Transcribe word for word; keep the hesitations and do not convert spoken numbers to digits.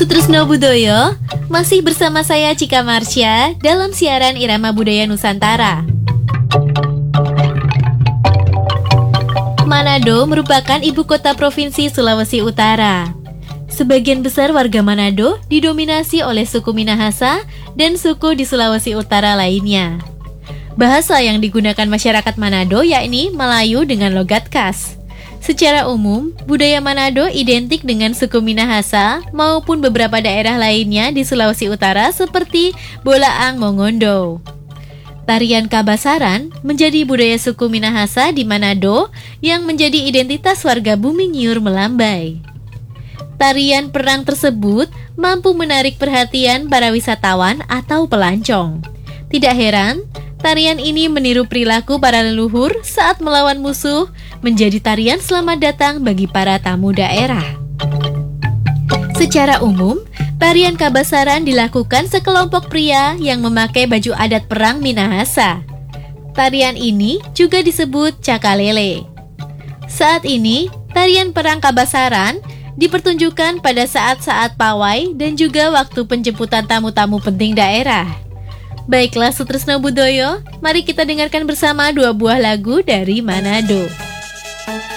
Sutresno Budoyo, masih bersama saya Cika Marsya dalam siaran Irama Budaya Nusantara. Manado merupakan ibu kota provinsi Sulawesi Utara. Sebagian besar warga Manado didominasi oleh suku Minahasa dan suku di Sulawesi Utara lainnya. Bahasa yang digunakan masyarakat Manado yakni Melayu dengan logat khas. Secara umum, budaya Manado identik dengan suku Minahasa maupun beberapa daerah lainnya di Sulawesi Utara seperti Bolaang Mongondo. Tarian Kabasaran menjadi budaya suku Minahasa di Manado yang menjadi identitas warga Bumi Nyiur Melambai. Tarian perang tersebut mampu menarik perhatian para wisatawan atau pelancong. Tidak heran, tarian ini meniru perilaku para leluhur saat melawan musuh, menjadi tarian selamat datang bagi para tamu daerah. Secara umum, tarian Kabasaran dilakukan sekelompok pria yang memakai baju adat perang Minahasa. Tarian ini juga disebut cakalele. Saat ini, tarian perang Kabasaran dipertunjukkan pada saat-saat pawai dan juga waktu penjemputan tamu-tamu penting daerah. Baiklah Sutresno Budoyo, mari kita dengarkan bersama dua buah lagu dari Manado.